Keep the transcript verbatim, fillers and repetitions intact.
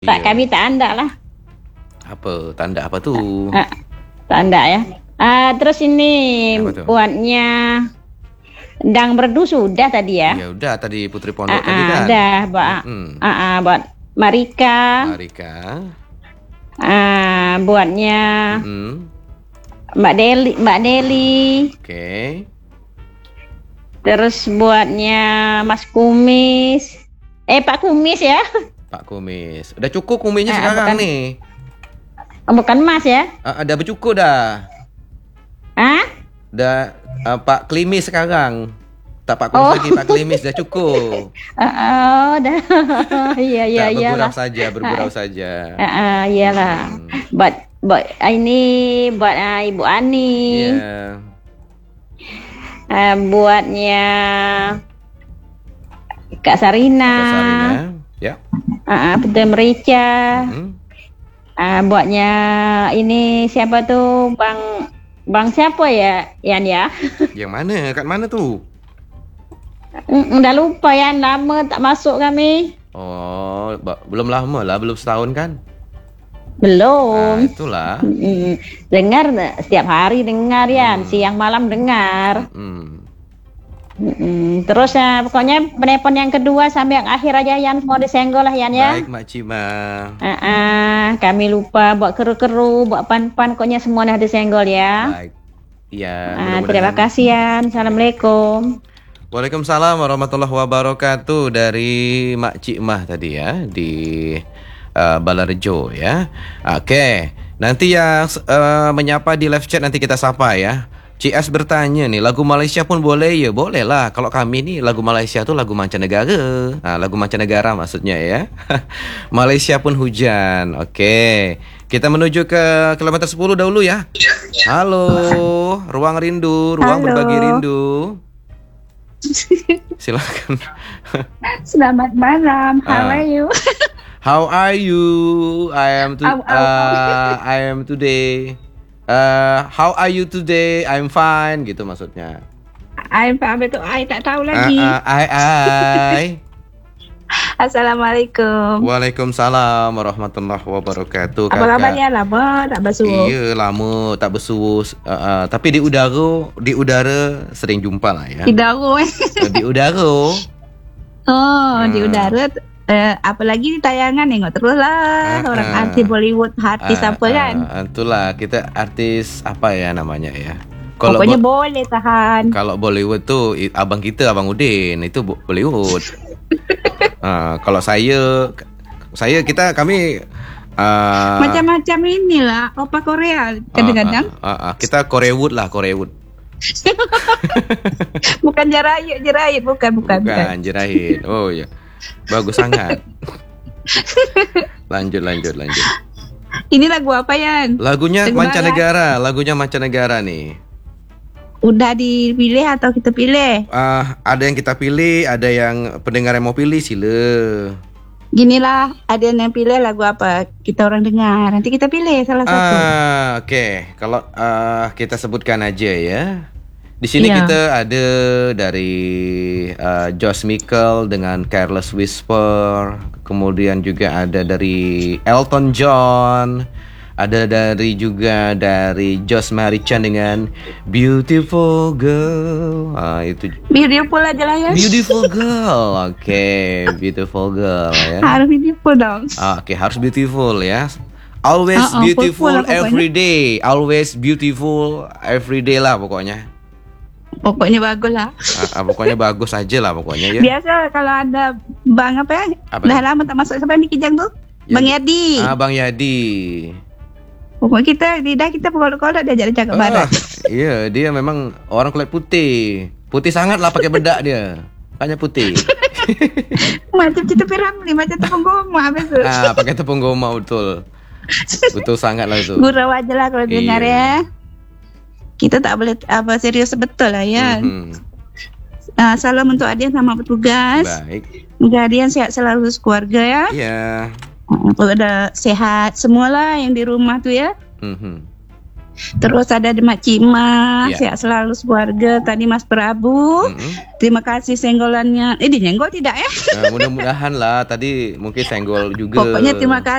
Tak Iya. kami tak anda lah. Apa? Tanda apa tuh? Ah, tak anda ya. Ah, terus ini Apa tuh? buatnya Dang Merdu sudah tadi ya. Ya udah tadi Putri Pondok Ah, tadi ah, kan. dah, buat Mm-mm. ah, ah, buat Marika. Marika. Ah, buatnya Mm-mm. Mbak Deli, Mbak Deli. Oke. Terus buatnya Mas Kumis. Eh Pak Kumis ya. Pak Kumis. Udah cukup kumisnya Ah, sekarang bukan. nih. Oh, bukan Mas ya. Ah, ada bercukup dah. Hah? Udah ah, Pak Klimis sekarang. Tak Pak Kumis Oh. lagi, Pak Klimis dah cukup. Ah, oh, dah. Iya iya Tak iya bergurau lah. saja, bergurau saja. Ah, ah, iyalah. Hmm. Buat buat ah, ini buat ah, Ibu Ani. Iya. Ah, buatnya Kak Sarina. Kak Sarina. Ya. Ah, ah, Putri Merica. Hmm. Ah, buatnya ini siapa tuh Bang Bang siapa ya Yan ya? Yang mana? Kat mana tuh? Mm, Udah lupa ya, lama tak masuk kami. Oh, ba- belum lama lah, belum setahun kan? Ah, Belum. itulah. Mm, dengar setiap hari dengar ya, Hmm. siang malam dengar. Hmm. Mm, terus ya pokoknya penelpon yang kedua sampai yang akhir aja Yan, mau disenggol lah Yan ya. Baik, Mak Cima. Ah, ah, kami lupa buat keru-keru, buat pan-pan, pokoknya semua dah disenggol ya. Baik. Iya, Ah, mudah-mudahan. terima kasih Yan. Assalamualaikum. Waalaikumsalam warahmatullahi wabarakatuh dari Mak Cik Mah tadi ya di uh, Balarejo ya. Oke, nanti yang uh, menyapa di live chat nanti kita sapa ya. C S bertanya nih, lagu Malaysia pun boleh ya? Boleh lah. Kalau kami nih lagu Malaysia tuh lagu mancanegara. Nah, lagu mancanegara maksudnya ya. Malaysia pun hujan. Oke. Kita menuju ke kilometer sepuluh dahulu ya. Halo, Ruang Rindu, Ruang Halo. Berbagi Rindu. Silakan. Selamat malam. How Ah. are you? How are you? I am to, Au, au, au. uh, I am today. Uh, how are you today? I'm fine gitu maksudnya. I'm Pak Betul. I tak tahu Uh, lagi. uh, I I. Assalamualaikum. Waalaikumsalam warahmatullahi wabarakatuh. Apa Kakak. kabarnya? Lama tak basuh. Iya, lama tak bersuruh. Uh, uh, tapi di udara, di udara sering jumpa lah ya. Di daru eh. Uh, di udara. Oh, di Hmm. udara. Eh, apalagi di tayangan nengok terus lah. Ah, Orang ah. artis Bollywood, artis Ah, apa kan. ah, itulah kita artis apa ya namanya ya. Kalau Pokoknya bo- boleh tahan. kalau Bollywood tuh i- abang kita Abang Udin itu Bo- Bollywood. Ah, kalau saya saya kita kami ah, Macam-macam inilah opa Korea kadang-kadang. ah, ah, ah, ah, kita Koreawood lah Koreawood. Bukan jerayut, jerayut bukan, bukan, bukan. Bukan Jerahit. Oh ya. Bagus sangat. Lanjut lanjut lanjut. Ini lagu apa Yan? Lagunya Lagu mancanegara, lagunya mancanegara nih. Udah dipilih atau kita pilih? Ah, ada yang kita pilih, ada yang pendengar yang mau pilih sila. Ginilah, ada yang pilih lagu apa kita orang dengar. Nanti kita pilih salah satu. Ah, oke. Kalau ah, kita sebutkan aja ya. Di sini Iya. kita ada dari ah, Josh Michael dengan Careless Whisper, kemudian juga ada dari Elton John, ada dari juga dari Josh Marichan dengan Beautiful Girl. Ah, itu Beautiful aja lah ya. Beautiful Girl. Oke, Beautiful Girl ya. Harus beautiful dong. Ah, Oke, harus beautiful ya. Always Uh-uh, beautiful full-full lah pokoknya. every day. Always beautiful every day lah pokoknya. Pokoknya bagus lah. Ah, ah, pokoknya bagus aja lah pokoknya ya. Biasa kalau ada bang apa ya? Apa Dah tuh? lama tak masuk sampai di Kijang tuh. Ya, Bang Yadi. Ah, Bang Yadi. Pokoknya kita lidah kita pokok-pokok dia jadi cakap Ah, barat. Iya, dia memang orang kulit putih. Putih sangat lah pakai bedak dia. Makanya putih. Macam kita Piramli, macam tepung goma habis tu. Ah, pakai tepung goma betul. Betul sangat lah itu. Gurau aja lah kalau Iya. dengar ya. Kita tak boleh apa serius betul lah ya. Mhm. Ah, salam untuk Adian sama petugas. Baik. Semoga Adian sehat selalu sekeluarga ya. Iya. Ah, pada sehat semualah yang di rumah tuh ya. Mhm. Terus ada di Mak Cima, Ya. sehat selalu sekeluarga. Tadi Mas Prabu, Mhm. terima kasih senggolannya. Eh, dia nyenggol tidak ya? Nah, mudah-mudahan lah tadi mungkin senggol juga. Pokoknya terima kasih.